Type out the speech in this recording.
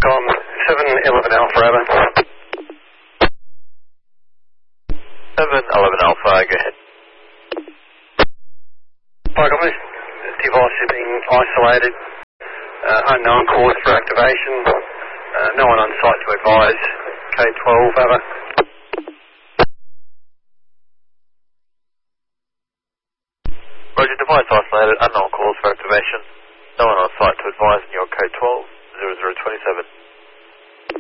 Gone 711 Alpha, over. 711 Alpha, go ahead. Pike, this device is being isolated. Unknown cause for activation. No one on site to advise. K12, over. Roger, device isolated, unknown cause for activation. No one on site to advise in your code 12, 0027.